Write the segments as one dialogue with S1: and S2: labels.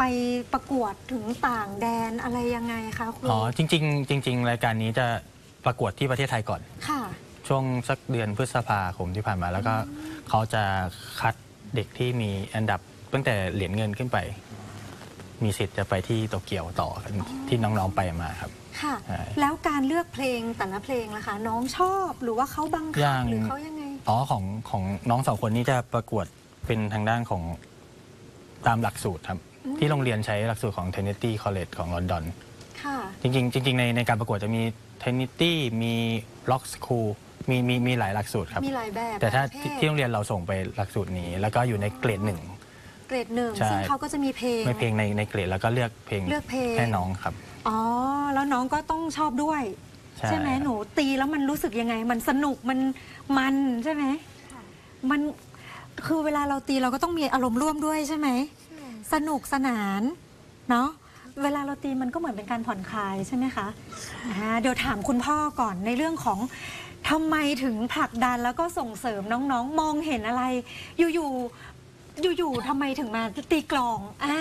S1: ไปประกวดถึงต่างแดนอะไรยังไงคะครู
S2: จริงรายการนี้จะประกวดที่ประเทศไทยก่อน
S1: ค่ะ
S2: ช่วงสักเดือนพฤษภาคมที่ผ่านมาแล้วก็เขาจะคัดเด็กที่มีอันดับตั้งแต่เหรียญเงินขึ้นไปมีสิทธิ์จะไปที่โตเกียวต่อที่น้องๆไปมาครับ
S1: ค่ะแล้วการเลือกเพลงแต่ละเพลงล่ะคะน้องชอบหรือว่าเขาบังคับหรือเขายังไง
S2: ของน้องสองคนนี้จะประกวดเป็นทางด้านของตามหลักสูตรครับที่โรงเรียนใช้หลักสูตรของ Trinity College ของลอนดอนจริงในการประกวดจะมี Trinity มี Rock School มีหลายหลักสูตรครับ
S1: มีหลายแบบ
S2: แต่ถ้าที่โรงเรียนเราส่งไปหลักสูตรนี้แล้วก็อยู่ในเกรด 1
S1: ซึ่งเขาก็จะมีเพลง
S2: ในเกรดแล้วก็เลือกเพลงให้น้องครับ
S1: อ๋อแล้วน้องก็ต้องชอบด้วยใช่ไหมหนูตีแล้วมันรู้สึกยังไงมันสนุกมันใช่ไหมมันคือเวลาเราตีเราก็ต้องมีอารมณ์ร่วมด้วยใช่ไหมสนุกสนานเนาะเวลาเราตีมันก็เหมือนเป็นการผ่อนคลายใช่ไหมคะเดี๋ยวถามคุณพ่อก่อนในเรื่องของทำไมถึงผลักดันแล้วก็ส่งเสริมน้องๆมองเห็นอะไรอยู่ทำไมถึงมาตีกลอง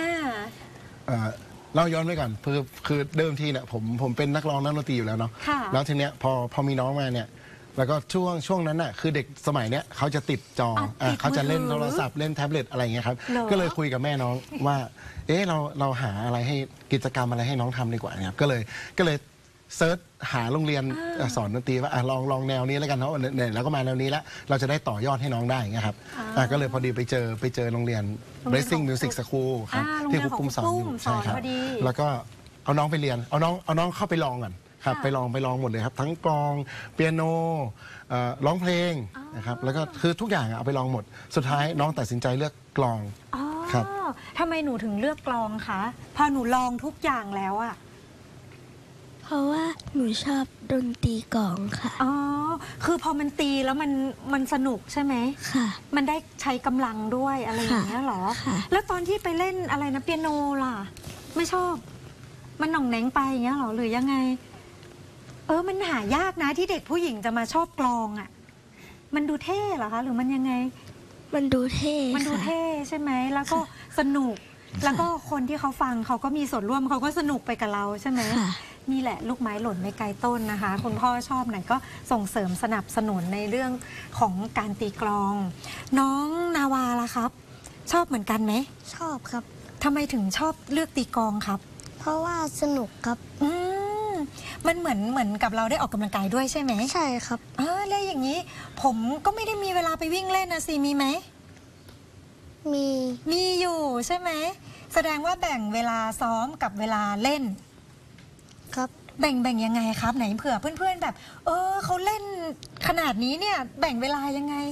S3: เราย้อนไปก่อนคือเดิมทีเนี่ยผมเป็นนักร้องนักดนตรีอยู่แล้วเนาะแล้วทีเนี้ยพอมีน้องมาเนี่ยแล้วก็ช่วงนั้นน่ะคือเด็กสมัยเนี้ยเขาจะติดจอเขาจะเล่นโทรศัพท์เล่นแท็บเล็ตอะไรอย่างเงี้ยครับก็เลยคุยกับแม่น้องว่าเราหาอะไรให้กิจกรรมอะไรให้น้องทำดีกว่าเนี่ยก็เลยเซิร์ชหาโรงเรียนสอนดนตรีว่าลองแนวนี้แล้วกันเนาะเนี่ยแล้วก็มาแนวนี้แล้วเราจะได้ต่อยอดให้น้องได้อย่างเงี้ยครับก็เลยพอดีไปเจอโรงเรียน Blessing Music School ครับที่ครูปุ้มสอนอยู่ใช่ครับแล้วก็เอาน้องไปเรียนเอาน้องเข้าไปลองก่อนครับไปลองหมดเลยครับทั้งกลองเปียโนร้องเพลงนะครับแล้วก็คือทุกอย่างเอาไปลองหมดสุดท้ายน้องตัดสินใจเลือกกลองครับ
S1: ทำไมหนูถึงเลือกกลองคะพอหนูลองทุกอย่างแล้วอะ
S4: เพราะว่าหนูชอบดนตรีกลองค่ะ
S1: คือพอมันตีแล้วมันสนุกใช่ไหม
S4: ค่ะ
S1: มันได้ใช้กำลังด้วยอะไรอย่างเงี้ยหรอแล้วตอนที่ไปเล่นอะไรนะเปียโนล่ะไม่ชอบมันหน่องแหนงไปอย่างเงี้ยหรอหรือยังไงมันหายากนะที่เด็กผู้หญิงจะมาชอบกลองอ่ะมันดูเท่เหรอคะหรือมันยังไง
S4: มันดูเท่
S1: ใช่ไหมแล้วก็สนุกแล้วก็คนที่เขาฟังเขาก็มีส่วนร่วมเขาก็สนุกไปกับเราใช่ไหมนี่แหละลูกไม้หล่นไม่ไกลต้นนะคะคุณพ่อชอบไหนก็ส่งเสริมสนับสนุนในเรื่องของการตีกลองน้องนาวาล่ะครับชอบเหมือนกันไหม
S4: ชอบครับ
S1: ทำไมถึงชอบเลือกตีกลองครับ
S4: เพราะว่าสนุกครับ
S1: มันเหมือนกับเราได้ออกกำลังกายด้วยใช่ไหม
S4: ใช่ครับ
S1: แล้วอย่างนี้ผมก็ไม่ได้มีเวลาไปวิ่งเล่นนะสิมีไหมมีอยู่ใช่ไหมแสดงว่าแบ่งเวลาซ้อมกับเวลาเล่น
S4: ครับ
S1: แบ่งยังไงครับไหนเผื่อเพื่อนๆแบบเขาเล่นขนาดนี้เนี่ยแบ่งเวลายังไง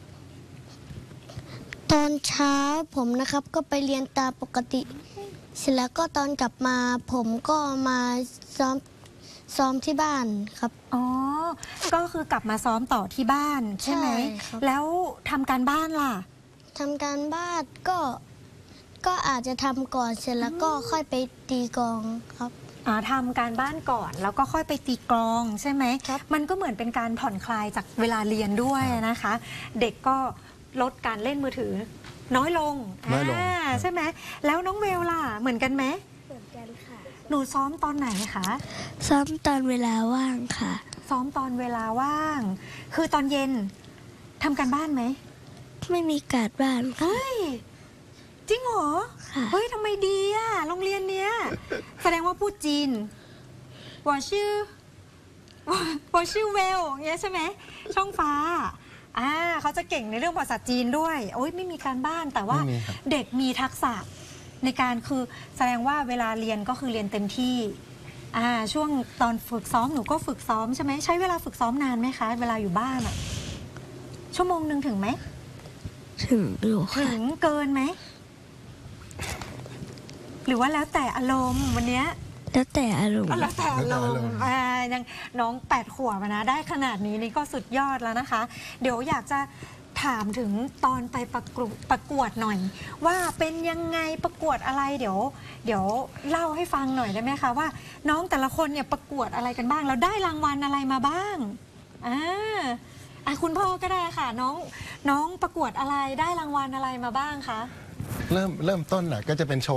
S4: ตอนเช้าผมนะครับก็ไปเรียนตามปกติเสร็จแล้วก็ตอนกลับมาผมก็มาซ้อมที่บ้านครับ
S1: ก็คือกลับมาซ้อมต่อที่บ้านใช่ไหมแล้วทำการบ้านล่ะ
S4: ทำการบ้านก็อาจจะทำก่อนเสร็จแล้วก็ค่อยไปตีกลองครับ
S1: ทำการบ้านก่อนแล้วก็ค่อยไปตีกลองใช่ไหมมันก็เหมือนเป็นการผ่อนคลายจากเวลาเรียนด้วยนะคะเด็กก็ลดการเล่นมือถือน้อยลงใช่ไหมแล้วน้องเวลล่ะเหมือนกันไหม
S4: เหมือนกันค่ะ
S1: หนูซ้อมตอนไหนคะ
S4: ซ้อมตอนเวลาว่างค่ะ
S1: ซ้อมตอนเวลาว่างคือตอนเย็นทำการบ้านไหม
S4: ไม่มีการบ้าน
S1: เฮ้ยจริงเหรอเฮ้ยทำไมดีอะโรงเรียนเนี้ยแสดงว่าพูดจีนว่าชื่อเวลเงี้ยใช่ไหมช่องฟ้าเขาจะเก่งในเรื่องภาษาจีนด้วยไม่มีการบ้านแต่ว่าเด็กมีทักษะในการคือแสดงว่าเวลาเรียนก็คือเรียนเต็มที่ช่วงตอนฝึกซ้อมหนูก็ฝึกซ้อมใช่ไหมใช้เวลาฝึกซ้อมนานไหมคะเวลาอยู่บ้านชั่วโมงนึงถึงไหม
S4: ถึงอยู่
S1: ถึงเกินไหมหรือว่าแล้วแต่อารมณ์วันนี้
S4: แล้วแต่อารมณ์
S1: ยังน้อง8 ขวบนะได้ขนาดนี้นี่ก็สุดยอดแล้วนะคะเดี๋ยวอยากจะถามถึงตอนไปประกวดหน่อยว่าเป็นยังไงประกวดอะไรเดี๋ยวเล่าให้ฟังหน่อยได้ไหมคะว่าน้องแต่ละคนเนี่ยประกวดอะไรกันบ้างแล้วได้รางวัลอะไรมาบ้างคุณพ่อก็ได้ค่ะน้องประกวดอะไรได้รางวัลอะไรมาบ้างคะ
S3: เริ่มต้นก็จะเป็นโชว์